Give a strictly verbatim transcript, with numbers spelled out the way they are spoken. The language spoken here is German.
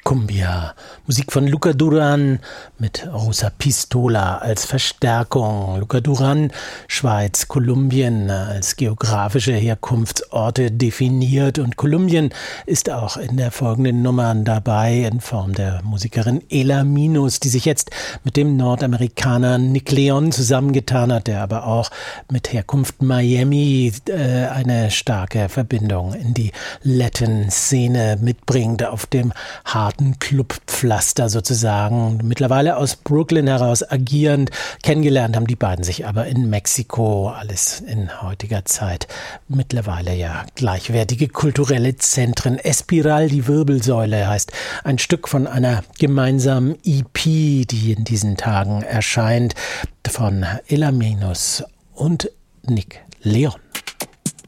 Cumbia. Musik von Luca Duran mit Rosa Pistola als Verstärkung. Luca Duran, Schweiz, Kolumbien als geografische Herkunftsorte definiert, und Kolumbien ist auch in der folgenden Nummer dabei in Form der Musikerin Ela Minus, die sich jetzt mit dem Nordamerikaner Nick Leon zusammengetan hat, der aber auch mit Herkunft Miami äh, eine starke Verbindung in die Latin-Szene mitbringt, auf dem harten Clubpflaster sozusagen, mittlerweile aus Brooklyn heraus agierend. Kennengelernt haben die beiden sich aber in Mexiko, alles in heutiger Zeit mittlerweile ja gleichwertige kulturelle Zentren. Espiral, die Wirbelsäule, heißt ein Stück von einer gemeinsamen E P, die in diesen Tagen erscheint, von Ela Minus und Nick Leon.